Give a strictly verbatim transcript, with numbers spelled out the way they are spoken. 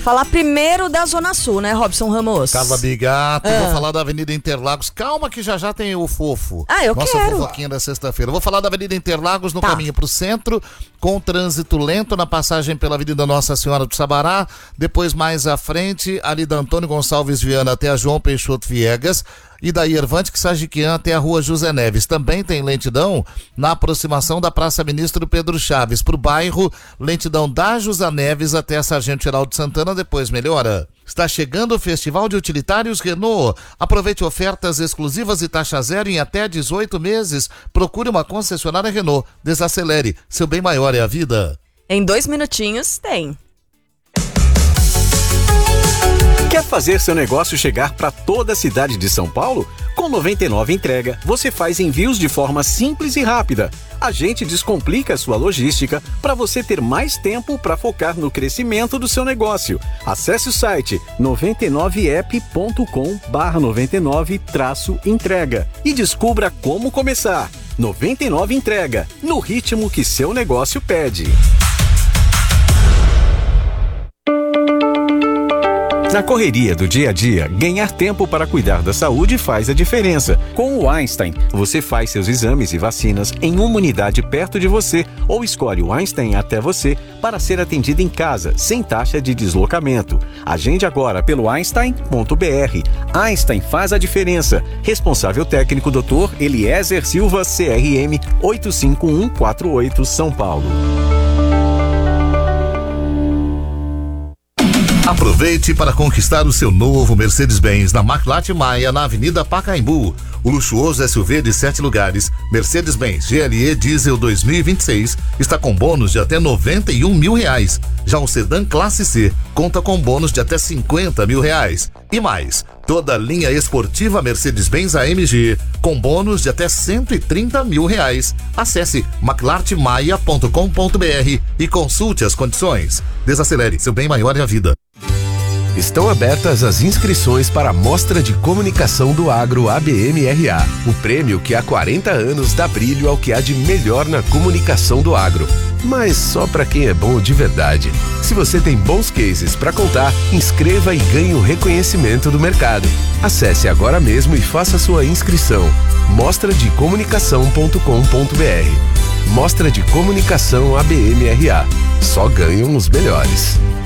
Falar primeiro da Zona Sul, né, Robson Ramos? Carla Bigato, Ah. vou falar da Avenida Interlagos. Calma que já já tem o fofo. Ah, eu Nossa quero. fofoquinha da sexta-feira. Vou falar da Avenida Interlagos no Tá. caminho pro centro, com trânsito lento na passagem pela Avenida Nossa Senhora do Sabará. Depois mais à frente, ali da Antônio Gonçalves Viana até a João Peixoto Viegas. E da Irvante Sagiquian até a Rua José Neves. Também tem lentidão na aproximação da Praça Ministro Pedro Chaves. Pro bairro, lentidão da José Neves até a Sargento Geraldo Santana, depois melhora. Está chegando o Festival de Utilitários Renault. Aproveite ofertas exclusivas e taxa zero em até dezoito meses. Procure uma concessionária Renault. Desacelere. Seu bem maior é a vida. Em dois minutinhos tem. Quer fazer seu negócio chegar para toda a cidade de São Paulo? Com noventa e nove Entrega, você faz envios de forma simples e rápida. A gente descomplica a sua logística para você ter mais tempo para focar no crescimento do seu negócio. Acesse o site noventa e nove app ponto com barra noventa e nove traço entrega e descubra como começar. noventa e nove Entrega, no ritmo que seu negócio pede. Na correria do dia a dia, ganhar tempo para cuidar da saúde faz a diferença. Com o Einstein, você faz seus exames e vacinas em uma unidade perto de você ou escolhe o Einstein até você para ser atendido em casa, sem taxa de deslocamento. Agende agora pelo einstein ponto b r. Einstein faz a diferença. Responsável técnico doutor Eliezer Silva, C R M oito cinco um quatro oito, São Paulo. Aproveite para conquistar o seu novo Mercedes-Benz na Maclate Maia, na Avenida Pacaembu. O luxuoso S U V de sete lugares, Mercedes-Benz G L E Diesel dois mil e vinte e seis, está com bônus de até noventa e um mil reais. Já o sedã Classe C conta com bônus de até cinquenta mil reais. E mais, toda a linha esportiva Mercedes-Benz A M G com bônus de até cento e trinta mil reais. Acesse maclarte maia ponto com ponto b r e consulte as condições. Desacelere, seu bem maior é a vida. Estão abertas as inscrições para a Mostra de Comunicação do Agro A B M R A, o prêmio que há quarenta anos dá brilho ao que há de melhor na comunicação do agro. Mas só para quem é bom de verdade. Se você tem bons cases para contar, inscreva e ganhe o reconhecimento do mercado. Acesse agora mesmo e faça sua inscrição. mostra de comunicação ponto com ponto b r. Mostra de Comunicação A B M R A. Só ganham os melhores.